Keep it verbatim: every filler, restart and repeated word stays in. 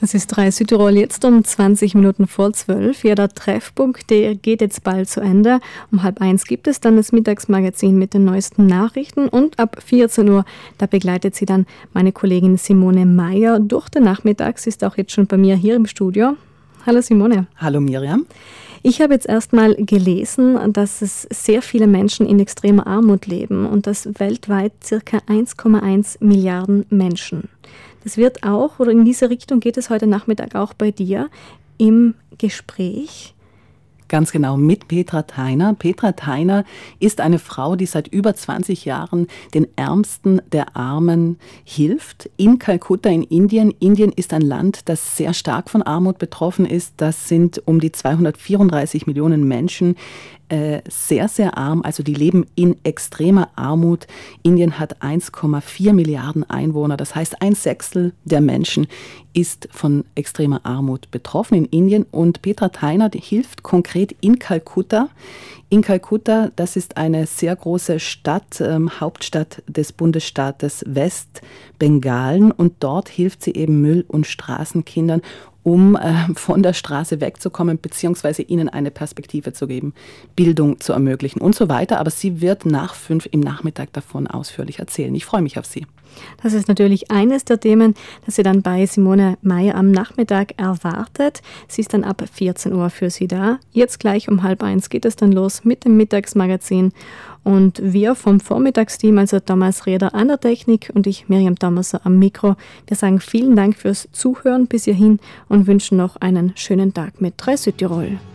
Das ist drei Südtirol jetzt um zwanzig Minuten vor zwölf. Ja, der Treffpunkt, der geht jetzt bald zu Ende. Um halb eins gibt es dann das Mittagsmagazin mit den neuesten Nachrichten und ab vierzehn Uhr, da begleitet sie dann meine Kollegin Simone Meier durch den Nachmittag. Sie ist auch jetzt schon bei mir hier im Studio. Hallo Simone. Hallo Miriam. Ich habe jetzt erstmal gelesen, dass es sehr viele Menschen in extremer Armut leben und das weltweit circa eins Komma eins Milliarden Menschen. Das wird auch, oder in diese Richtung geht es heute Nachmittag auch bei dir im Gespräch. Ganz genau, mit Petra Theiner. Petra Theiner ist eine Frau, die seit über zwanzig Jahren den Ärmsten der Armen hilft. In Kalkutta in Indien. Indien ist ein Land, das sehr stark von Armut betroffen ist. Das sind um die zweihundertvierunddreißig Millionen Menschen, äh, sehr, sehr arm. Also die leben in extremer Armut. Indien hat eins Komma vier Milliarden Einwohner. Das heißt, ein Sechstel der Menschen ist von extremer Armut betroffen in Indien. Und Petra Theiner hilft konkret in Kalkutta. In Kalkutta, das ist eine sehr große Stadt, ähm, Hauptstadt des Bundesstaates Westbengalen. Und dort hilft sie eben Müll- und Straßenkindern, um äh, von der Straße wegzukommen, beziehungsweise ihnen eine Perspektive zu geben, Bildung zu ermöglichen und so weiter. Aber sie wird nach fünf im Nachmittag davon ausführlich erzählen. Ich freue mich auf sie. Das ist natürlich eines der Themen, das Sie dann bei Simone Meier am Nachmittag erwartet. Sie ist dann ab vierzehn Uhr für Sie da. Jetzt gleich um halb eins geht es dann los mit dem Mittagsmagazin. Und wir vom Vormittagsteam, also Thomas Reder an der Technik und ich, Miriam Thomaser, am Mikro, wir sagen vielen Dank fürs Zuhören bis hierhin und wünschen noch einen schönen Tag mit drei Südtirol.